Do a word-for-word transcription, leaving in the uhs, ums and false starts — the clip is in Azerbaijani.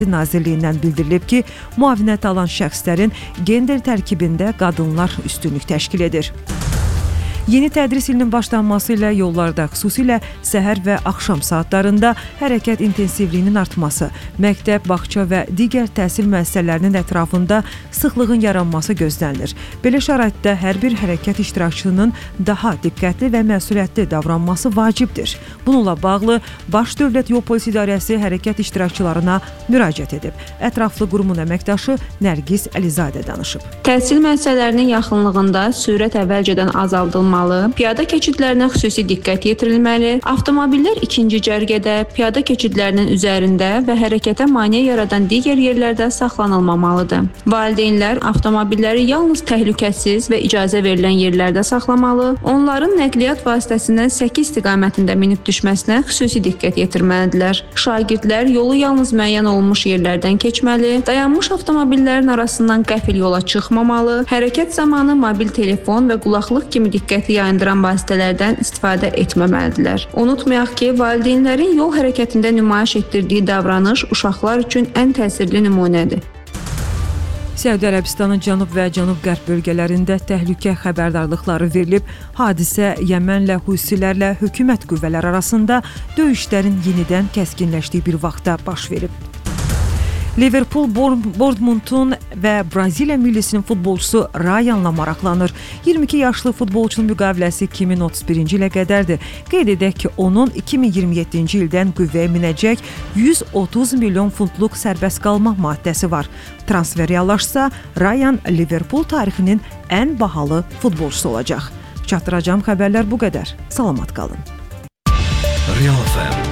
Nazirliyindən bildirilib ki, müavinət alan şəxslərin gender tərkibində qadınlar üstünlük təşkil edir. Yeni tədris ilinin başlanması ilə yollarda, xüsusilə səhər və axşam saatlarında hərəkət intensivliyinin artması, məktəb, bağça və digər təhsil müəssisələrinin ətrafında sıxlığın yaranması gözlənilir. Belə şəraitdə hər bir hərəkət iştirakçısının daha diqqətli və məsuliyyətli davranması vacibdir. Bununla bağlı Baş Dövlət Yol Polisi İdarəsi hərəkət iştirakçılarına müraciət edib. Ətraflı qurumun əməkdaşı Nərgiz Əlizadə danışıb. Təhsil müəssisələrinin yaxınlığında sürət əvvəlcədən azaldılmalı, piyada keçidlərinə xüsusi diqqət yetirilməli, avtomobillər ikinci cərgədə, piyada keçidlərinin üzərində və hərəkətə maneə yaradan digər yerlərdə saxlanılmamalıdır. Valideynlər avtomobilləri yalnız təhlükəsiz və icazə verilən yerlərdə saxlamalı, onların nəqliyyat vasitəsindən səki istiqamətində minib düşməsinə xüsusi diqqət yetirməlidirlər. Şagirdlər yolu yalnız müəyyən olunmuş yerlərdən keçməli, dayanmış avtomobillərin arasından qəfil yola çıxmamalı, hərəkət zamanı mobil telefon və qulaqlıq kimi diqqətli yayındıran vasitələrdən istifadə etməməlidirlər. Unutmayaq ki, valideynlərin yol hərəkətində nümayiş etdirdiyi davranış uşaqlar üçün ən təsirli nümunədir. Səudiyyə Ərəbistanının cənub və cənub-qərb bölgələrində təhlükə xəbərdarlıqları verilib. Hadisə Yəmənlə Husilərlə hökumət qüvvələri arasında döyüşlərin yenidən kəskinləşdiyi bir vaxtda baş verib. Liverpool, Bournemouth'un və Braziliya millisinin futbolçusu Ryan'la maraqlanır. iyirmi iki yaşlı futbolçunun müqaviləsi iki min otuz birinci ilə qədərdir. Qeyd edək ki, onun iki min iyirmi yeddinci ildən qüvvəyə minəcək yüz otuz milyon funtluq sərbəst qalma maddəsi var. Transfer reallaşsa, Ryan Liverpool tarixinin ən bahalı futbolçusu olacaq. Çatdıracağım xəbərlər bu qədər. Salamat qalın. Real F M